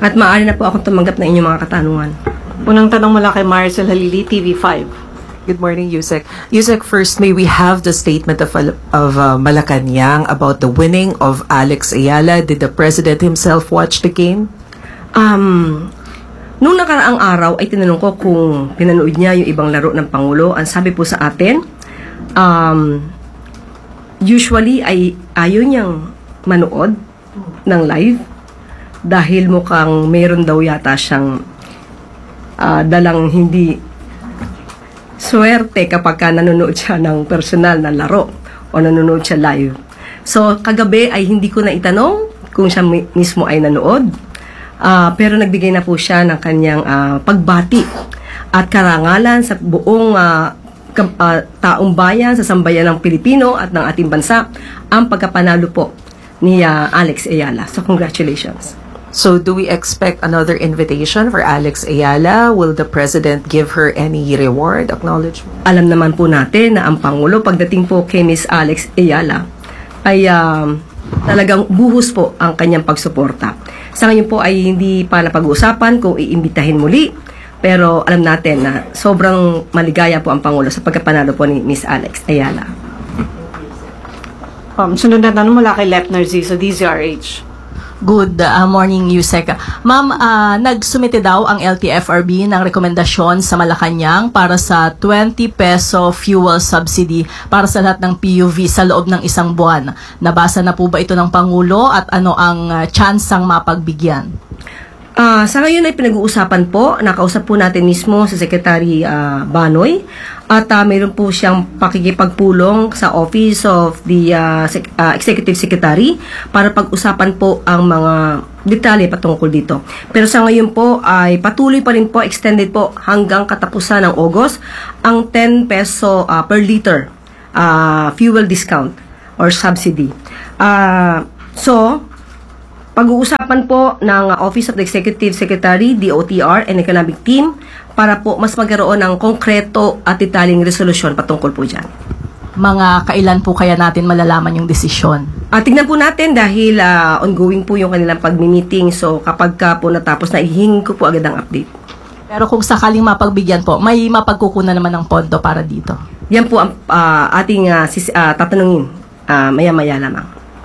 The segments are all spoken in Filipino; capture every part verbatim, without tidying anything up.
At maaari na po akong tumanggap ng inyong mga katanungan. Unang tanong mula kay Maricel Halili, T V five. Good morning, Yusek. Yusek, first, may we have the statement of, of uh, Malacanang about the winning of Alex Ayala. Did the President himself watch the game? Um, nung nakaraang araw ay tinanong ko kung pinanood niya yung ibang laro ng Pangulo. Ang sabi po sa atin, um, usually ay ayaw niyang manood ng live dahil mukhang mayroon daw yata siyang uh, dalang hindi swerte kapag ka nanonood siya ng personal na laro o nanonood siya live. So, kagabi ay hindi ko na itanong kung siya mismo ay nanood, uh, pero nagbigay na po siya ng kanyang uh, pagbati at karangalan sa buong uh, uh, taong bayan, sa sambayan ng Pilipino at ng ating bansa, ang pagkapanalo po ni uh, Alex Ayala. So, congratulations. So, do we expect another invitation for Alex Ayala? Will the President give her any reward, acknowledgement? Alam naman po natin na ang Pangulo, pagdating po kay Miss Alex Ayala, ay um, talagang buhos po ang kanyang pagsuporta. Sa ngayon po ay hindi pa napag-uusapan kung iimbitahin muli, pero alam natin na sobrang maligaya po ang Pangulo sa pagkapanalo po ni Miss Alex Ayala. Um, sunod na tanong mula kay Lepner Z sa D Z R H. Good uh, morning, Yusek. Ma'am, uh, nagsumite daw ang L T F R B ng rekomendasyon sa Malacanang para sa twenty peso fuel subsidy para sa lahat ng P U V sa loob ng isang buwan. Nabasa na po ba ito ng Pangulo at ano ang uh, tsansang mapagbigyan? Uh, sa ngayon ay pinag-uusapan po, nakausap po natin mismo si Secretary uh, Banoy at uh, mayroon po siyang pakikipagpulong sa Office of the uh, Sec- uh, Executive Secretary para pag-usapan po ang mga detalye patungkol dito. Pero sa ngayon po ay patuloy pa rin po, extended po hanggang katapusan ng August ang ten peso uh, per liter uh, fuel discount or subsidy. Uh, so, pag-uusapan po ng Office of the Executive Secretary, D O T R, and Economic Team para po mas magkaroon ng konkreto at detaling resolusyon patungkol po dyan. Mga kailan po kaya natin malalaman yung desisyon? Uh, tignan po natin dahil uh, ongoing po yung kanilang pag-meeting. So kapag ka po natapos na, ihingin ko po agad ang update. Pero kung sakaling mapagbigyan po, may mapagkukunan naman ng pondo para dito? Yan po ang uh, ating uh, sis, uh, tatanungin uh, maya-maya lamang.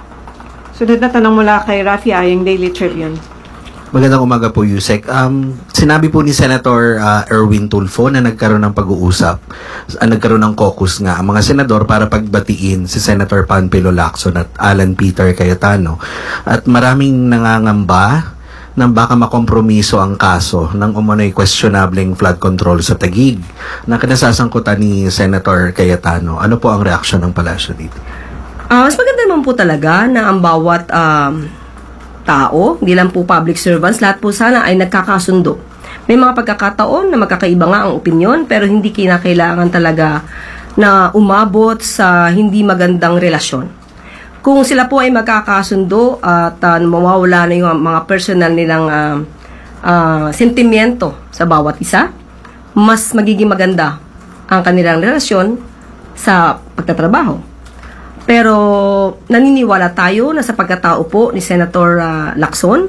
Sunod na tanong mula kay Rafi Ayeng, Daily Tribune. Magandang umaga po, Yusek. Um, sinabi po ni Senator uh, Erwin Tulfo na nagkaroon ng pag-uusap, uh, nagkaroon ng caucus nga ang mga senador para pagbatiin si Senator Panfilo Lacson at Alan Peter Cayetano. At maraming nangangamba na baka makompromiso ang kaso ng umano'y questionableng flood control sa Taguig na kinasasangkutan ni Senator Cayetano. Ano po ang reaksyon ng palasyo dito? Uh, mas maganda naman po talaga na ang bawat um, tao, hindi lang po public servants, lahat po sana ay nagkakasundo. May mga pagkakataon na magkakaiba nga ang opinyon, pero hindi kinakailangan talaga na umabot sa hindi magandang relasyon. Kung sila po ay magkakasundo at uh, mawawala na yung mga personal nilang uh, uh, sentimiento sa bawat isa, mas magiging maganda ang kanilang relasyon sa pagtatrabaho. Pero naniniwala tayo na sa pagkatao po ni Senator uh, Lacson,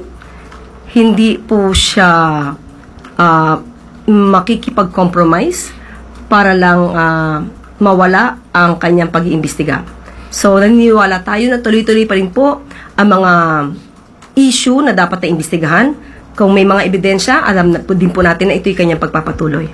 hindi po siya uh, makikipag-compromise para lang uh, mawala ang kanyang pag-iimbestiga. So naniniwala tayo na tuloy-tuloy pa rin po ang mga issue na dapat na imbestigahan. Kung may mga ebidensya, alam na po din po natin na ito'y kanyang pagpapatuloy.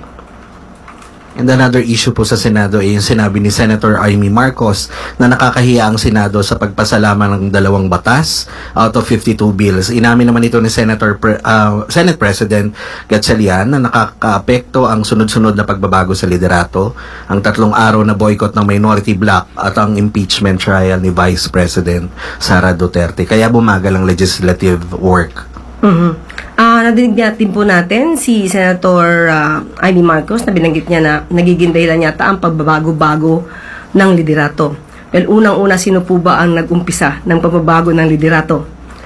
And another issue po sa Senado ay yung sinabi ni Senator Amy Marcos na nakakahiya ang Senado sa pagpasalaman ng dalawang batas out of fifty-two bills. Inamin naman ito ni Senator Pre, uh, Senate President Gatchalian na nakakaapekto ang sunod-sunod na pagbabago sa liderato, ang tatlong araw na boycott ng minority bloc at ang impeachment trial ni Vice President Sara Duterte. Kaya bumagal ang legislative work. Mm-hmm. Uh, nadinig natin po natin si Senator uh, Amy Marcos na binanggit niya na nagiging dahilan yata ang pagbabago-bago ng liderato. Well, unang-una, sino po ba ang nag-umpisa ng pagbabago ng liderato?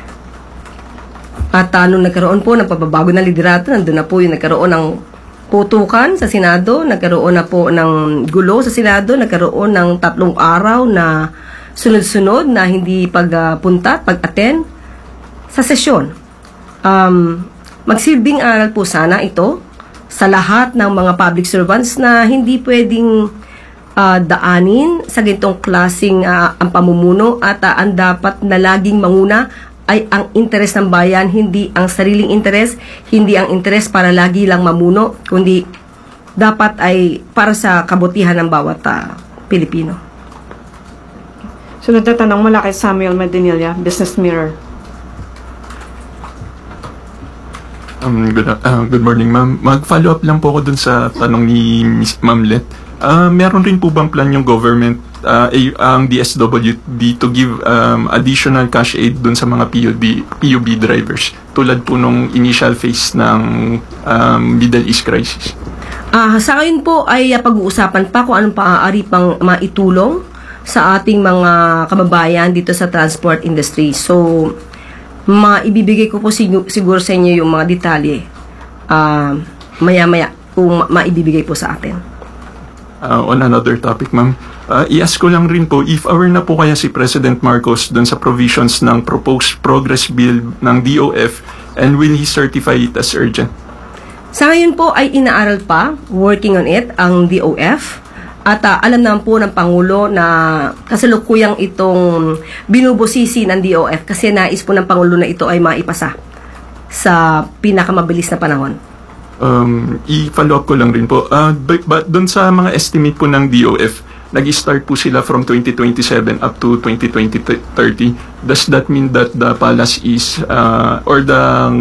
At uh, nung nagkaroon po ng pagbabago ng liderato, nandun na po yung nagkaroon ng putukan sa Senado, nagkaroon na po ng gulo sa Senado, nagkaroon ng tatlong araw na sunod-sunod na hindi pagpunta, uh, pag-attend sa sesyon. Um, magsilbing aral po sana ito sa lahat ng mga public servants na hindi pwedeng uh, daanin sa ganitong klaseng uh, ang pamumuno at uh, ang dapat na laging manguna ay ang interes ng bayan, hindi ang sariling interes, hindi ang interes para lagi lang mamuno, kundi dapat ay para sa kabutihan ng bawat uh, Pilipino. Sunod na tanong mula kay Samuel Medinilla, Business Mirror. Um, good, uh, good morning, ma'am. Mag-follow up lang po ako dun sa tanong ni Miss Ma'am Let. Uh, meron rin po bang plan yung government, uh, ay, ang D S W D to give um, additional cash aid dun sa mga P U B, P U B drivers tulad po nung initial phase ng um, Middle East crisis? Uh, sa ngayon po ay uh, pag-uusapan pa kung anong maaari pang maitulong sa ating mga kababayan dito sa transport industry. So, maibibigay ko po sig- siguro sa inyo yung mga detalye uh, maya-maya kung ma- maibibigay po sa atin. Uh, on another topic, ma'am, uh, i-ask ko lang rin po, if aware na po kaya si President Marcos dun sa provisions ng proposed progress bill ng D O F and will he certify it as urgent? Sa ngayon po ay inaaral pa, working on it, ang D O F. At uh, alam naman po ng Pangulo na kasalukuyang itong binubusisi ng D O F kasi nais po ng Pangulo na ito ay maipasa sa pinakamabilis na panahon. Um, i-follow up ko lang rin po. Uh, but, but doon sa mga estimate po ng D O F, nag-start po sila from twenty twenty-seven up to twenty thirty. Does that mean that the palace is, uh, or the,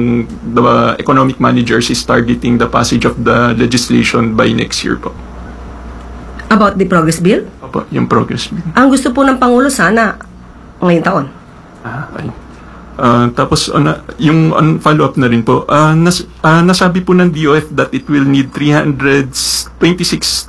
the economic managers is targeting the passage of the legislation by next year po? About the progress bill? Opo, yung progress bill. Ang gusto po ng Pangulo sana ngayong taon. Ah, okay. Uh, tapos on, uh, yung on follow-up na rin po, uh, nas, uh, nasabi po ng D O F that it will need three hundred twenty-six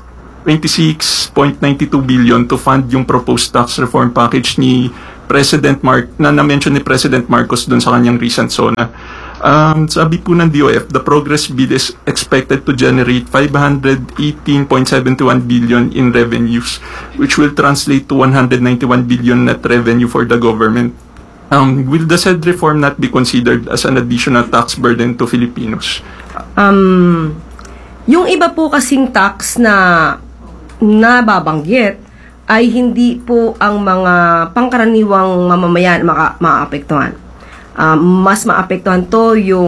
point nine two billion to fund yung proposed tax reform package ni President Mark na na-mention ni President Marcos dun sa kanyang recent SONA. Um, sabi po ng D O F, the progress bill is expected to generate five hundred eighteen point seven one billion in revenues, which will translate to one hundred ninety-one billion net revenue for the government. Um, will the said reform not be considered as an additional tax burden to Filipinos? Um, yung iba po kasing tax na nababanggit ay hindi po ang mga pangkaraniwang mamamayan maka, maapektuhan. Um, mas maapektuhan to yung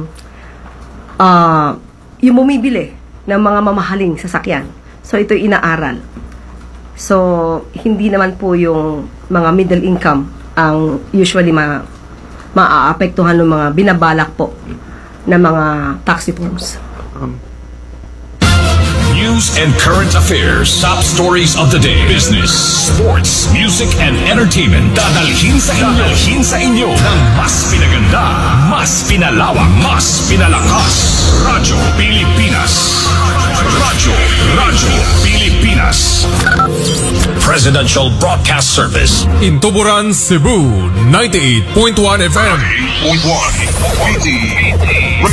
uh, yung bumibili ng mga mamahaling sasakyan. So ito inaaral. So hindi naman po yung mga middle income ang usually ma maaapektuhan ng mga binabalak po na mga tax reforms. Um, News and current affairs, top stories of the day, business, sports, music, and entertainment. Dadalhin sa inyo, dadalhin sa inyo ng mas pinaganda, mas pinalawak, mas pinalakas. Radyo Pilipinas. Radyo, Radyo Pilipinas. Presidential Broadcast Service. In Tuburan, Cebu, ninety-eight point one F M. ninety-eight point one.